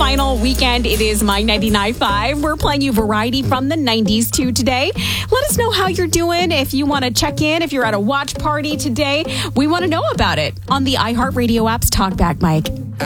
final weekend. It is My 99.5. We're playing you variety from the 90s too today. Let us know how you're doing. If you want to check in, if you're at a watch party today, we want to know about it on the iHeartRadio app's Talkback Mike.